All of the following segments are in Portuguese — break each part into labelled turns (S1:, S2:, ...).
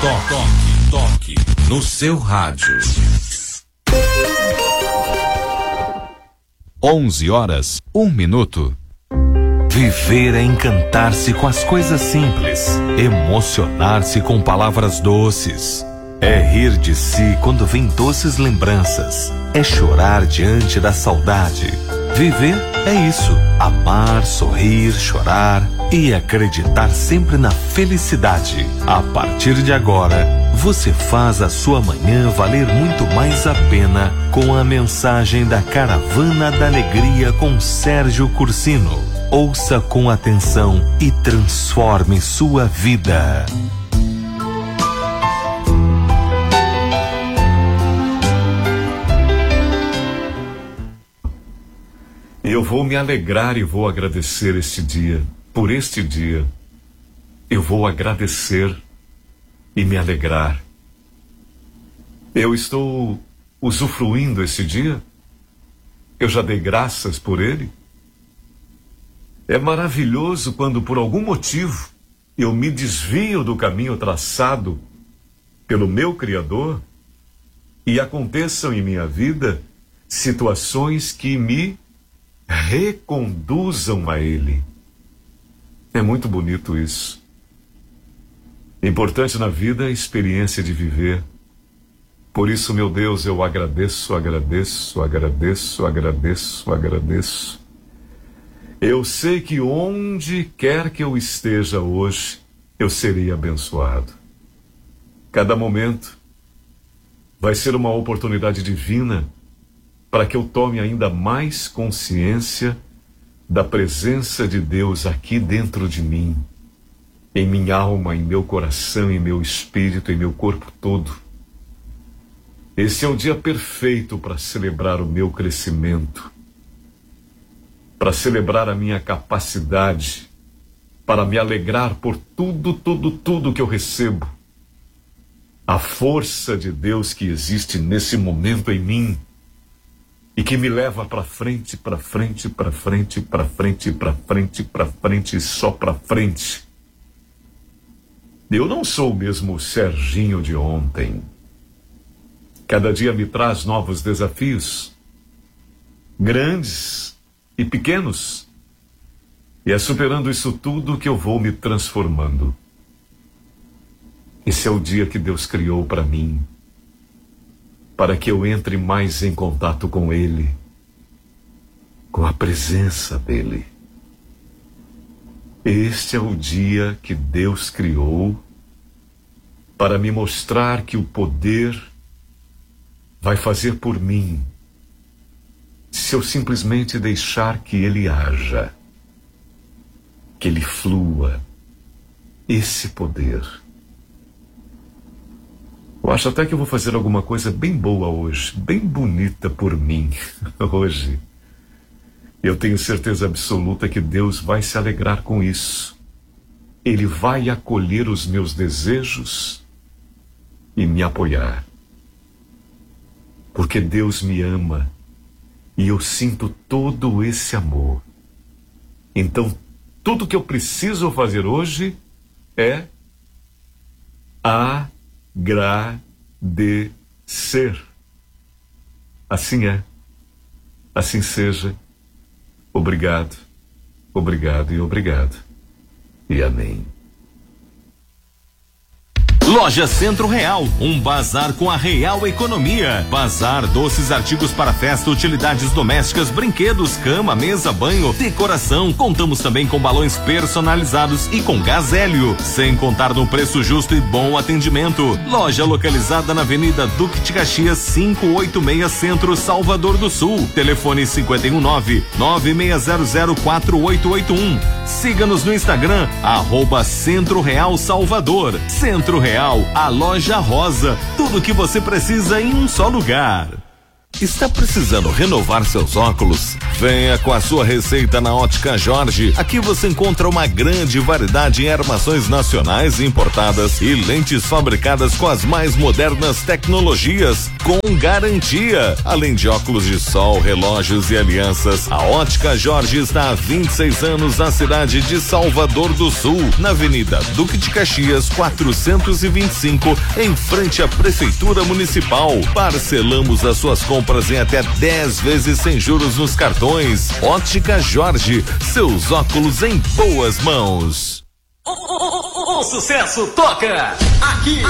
S1: Toque no seu rádio.
S2: 11h01. Viver é encantar-se com as coisas simples, emocionar-se com palavras doces. É rir de si quando vem doces lembranças. É chorar diante da saudade. Viver é isso: amar, sorrir, chorar e acreditar sempre na felicidade. A partir de agora, você faz a sua manhã valer muito mais a pena com a mensagem da Caravana da Alegria com Sérgio Cursino. Ouça com atenção e transforme sua vida.
S3: Eu vou me alegrar e vou agradecer este dia. Por este dia, eu vou agradecer e me alegrar. Eu estou usufruindo esse dia. Eu já dei graças por ele. É maravilhoso quando, por algum motivo, eu me desvio do caminho traçado pelo meu Criador e aconteçam em minha vida situações que me reconduzam a Ele. É muito bonito isso. Importante na vida é a experiência de viver. Por isso, meu Deus, eu agradeço, agradeço, agradeço, agradeço, agradeço. Eu sei que onde quer que eu esteja hoje, eu serei abençoado. Cada momento vai ser uma oportunidade divina para que eu tome ainda mais consciência da presença de Deus aqui dentro de mim, em minha alma, em meu coração, em meu espírito, em meu corpo todo. Esse é o dia perfeito para celebrar o meu crescimento, para celebrar a minha capacidade, para me alegrar por tudo que eu recebo. A força de Deus que existe nesse momento em mim e que me leva para frente, para frente, para frente, para frente, para frente, para frente e só para frente. Eu não sou o mesmo Serginho de ontem. Cada dia me traz novos desafios, grandes e pequenos. E é superando isso tudo que eu vou me transformando. Esse é o dia que Deus criou para mim, para que eu entre mais em contato com Ele, com a presença dEle. Este é o dia que Deus criou para me mostrar que o poder vai fazer por mim, se eu simplesmente deixar que Ele haja, que Ele flua, esse poder. Eu acho até que eu vou fazer alguma coisa bem boa hoje, bem bonita por mim, hoje. Eu tenho certeza absoluta que Deus vai se alegrar com isso. Ele vai acolher os meus desejos e me apoiar. Porque Deus me ama e eu sinto todo esse amor. Então, tudo que eu preciso fazer hoje é agradecer. Assim é. Assim seja. Obrigado, obrigado e obrigado. E amém.
S2: Loja Centro Real, um bazar com a real economia. Bazar, doces, artigos para festa, utilidades domésticas, brinquedos, cama, mesa, banho, decoração. Contamos também com balões personalizados e com gás hélio, sem contar no preço justo e bom atendimento. Loja localizada na Avenida Duque de Caxias, 586 Centro, Salvador do Sul. Telefone 519-96004881. Siga-nos no Instagram, @Centro Real Salvador. Centro Real, a loja rosa, tudo que você precisa em um só lugar. Está precisando renovar seus óculos? Venha com a sua receita na Ótica Jorge. Aqui você encontra uma grande variedade em armações nacionais e importadas e lentes fabricadas com as mais modernas tecnologias, com garantia. Além de óculos de sol, relógios e alianças, a Ótica Jorge está há 26 anos na cidade de Salvador do Sul, na Avenida Duque de Caxias 425, em frente à Prefeitura Municipal. Parcelamos as suas compras em até 10 vezes sem juros nos cartões. Ótica Jorge, seus óculos em boas mãos.
S4: O sucesso toca aqui.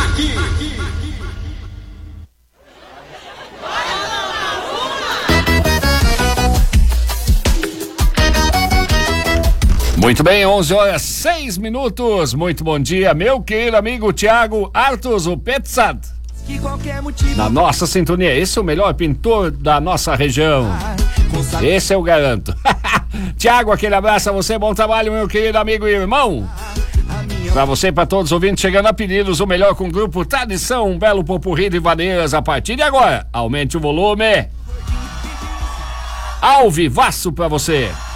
S5: Muito bem, 11h06. Muito bom dia, meu querido amigo Thiago Artus, o Petsad. Na nossa sintonia, esse é o melhor pintor da nossa região. Esse eu garanto. Thiago, aquele abraço a você, bom trabalho, meu querido amigo e irmão. Pra você e pra todos os ouvintes, chegando a pedidos, o melhor com o grupo Tradição, um belo popurrí de vadeiras a partir de agora. Aumente o volume. Ao vivaço pra você.